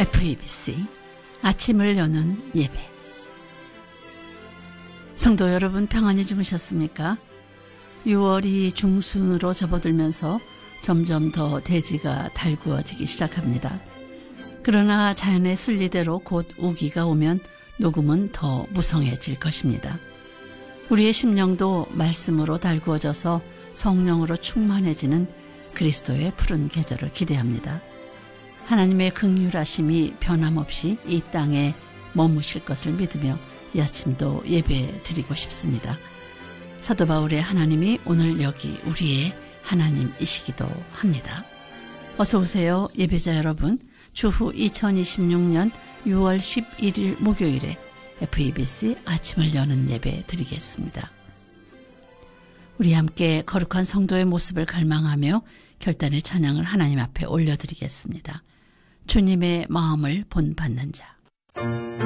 FEBC 아침을 여는 예배. 성도 여러분, 평안히 주무셨습니까? 6월이 중순으로 접어들면서 점점 더 대지가 달구어지기 시작합니다. 그러나 자연의 순리대로 곧 우기가 오면 녹음은 더 무성해질 것입니다. 우리의 심령도 말씀으로 달구어져서 성령으로 충만해지는 그리스도의 푸른 계절을 기대합니다. 하나님의 긍휼하심이 변함없이 이 땅에 머무실 것을 믿으며 이 아침도 예배 드리고 싶습니다. 사도 바울의 하나님이 오늘 여기 우리의 하나님이시기도 합니다. 어서 오세요, 예배자 여러분. 주후 2026년 6월 11일 목요일에 FEBC 아침을 여는 예배 드리겠습니다. 우리 함께 거룩한 성도의 모습을 갈망하며 결단의 찬양을 하나님 앞에 올려드리겠습니다. 주님의 마음을 본받는 자.